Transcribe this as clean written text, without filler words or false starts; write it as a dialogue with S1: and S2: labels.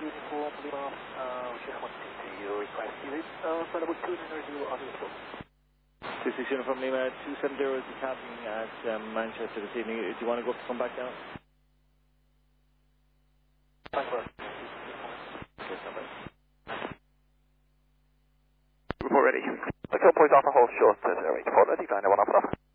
S1: Uniform Lima, Sierra 122, your request. You is flight level 290 on the floor.
S2: 26 Uniform Lima, 270 is the tapping at Manchester this evening. Do you want to come back down?
S1: Thanks, sir.
S2: Okay, stand by.
S3: Report ready. Control point Alpha, hold short, 084, ready, 9 1 Alpha.